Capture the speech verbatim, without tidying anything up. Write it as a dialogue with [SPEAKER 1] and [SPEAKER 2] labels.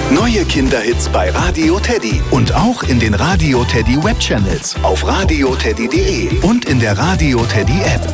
[SPEAKER 1] Neue Kinderhits bei Radio Teddy. Und auch in den Radio Teddy Webchannels auf radio teddy punkt de und in der Radio Teddy App.